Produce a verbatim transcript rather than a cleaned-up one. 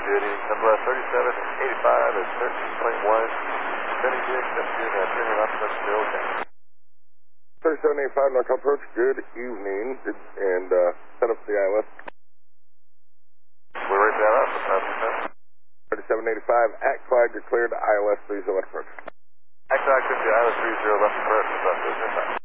Good evening, Southwest thirty-seven eighty-five is thirteen point one. seventy-six, that's good. Uh, turning up, that's still okay. thirty-seven eighty-five, Norco approach. Good evening. And uh, set up the I L S. We're right that up. thirty-seven eighty-five, act flag declared I L S three zero left approach. Act flag fifty, I L S three zero left approach. What's up, business?